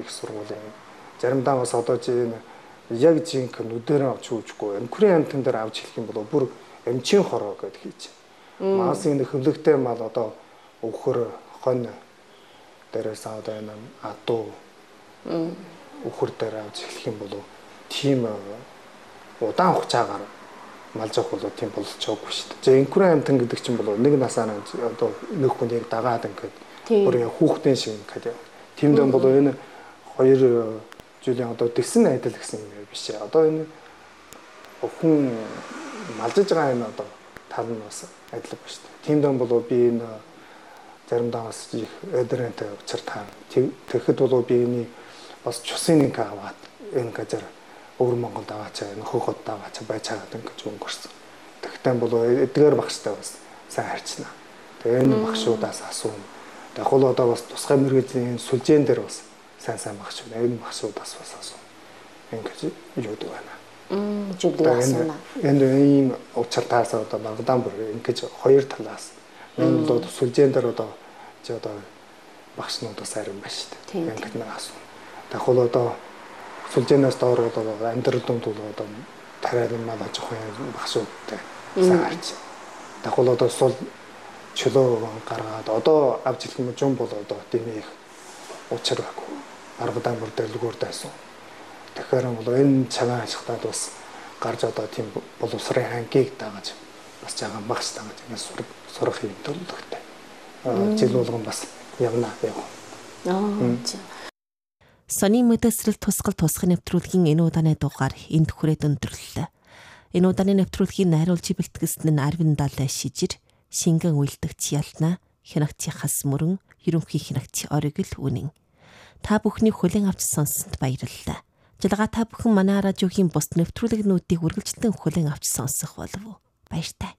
их сургуулийн заримдаа бас одоо чинь яг жинхэнэ нүдэрээ авч үүжгүй эмхрийн амтан дээр авч хэлэх юм бол бүр эмчийн хороо гэдээ хийж. Масын хөвлөгтэй мал одоо өвхөр хонь дээрээс одоо энэ адуу өвхөр дээр авч хэлэх юм бол тийм удаан хугацаагаар малж авах бол тийм болж байгаагүй шүү дээ. За эмхрийн амтан гэдэг чинь бол нэг насаараа одоо нэг хүн яг дагаад ингээд бүр хүүхдийн шиг ингээд тиймдээ бол энэ 2 жилийн одоо дэсэн айдал гэсэн юм биш ээ. Одоо энэ хүн малжиж байгаа энэ одоо тал нь бас адилхан ба шүү дээ. Тиймдээ бол би энэ заримдаа бас их эдрэнтэй учир таа. Тэгэхэд бол би энэ бас чусын нэг аваад энэ газар өвөр Монголд аваачаа энэ хөхөд аваачаа байж байгаа гэж өнгөрсөн. Тэгэхдээ бол эдгээр багштай бас сайн харьцна. Тэгээ энэ багшуудаас асууна. Яг л одоо бас тусгай мэргэжлийн сүлжээн дээр бас сайн багшууд энэ багшуудаас бас асууна. Ингэж юудаг байна. Жүдэг асууна. Энэ ийм учиртаас одоо багадан бүр ингэж хоёр талаас энэ бол сүлжээн дээр одоо чи одоо багшнуудаас харин байна шүү дээ. Ингэж нэг асууна. Яг л одоо сүлжээнээс доор бол амьдрал дунд бол одоо тариалан мал аж ахуйн багшуудтай сайн харьцсан. Яг л одоо сул чөлөө гаргаад одоо авч хэлэх юм жум бол одоо тийм их учир байхгүй. Аргадан бүр дэлгүүр дайсан. Тэгэхээр бол энэ цагаан ашигтаад бас гарч одоо тийм боловсрын хангийг дагаж бас жаахан багш дагаж ингэ сурах юм төлөвлөгтэй. Жил болгон бас явна яа. Сони мэдээлэл тусгал тусгын нэвтрүүлгийн энэ удааны дугаар энд хүрээд өндөрлөлөө. Энэ удааны нэвтрүүлгийн найруулж бэлтгэсэн нь Арвин Далай шижир, шингэн үйлдэгч Ялна, хянагч Хас мөрөн, ерөнхий хянагч Оригл үнэн. Та бүхний хүлээн авч сонссонд баярлалаа. Жалгаа та бүхэн манай радиогийн бус нэвтрүүлгнүүдийг үргэлжлэн хүлээн авч сонсох болов уу? Баяртай.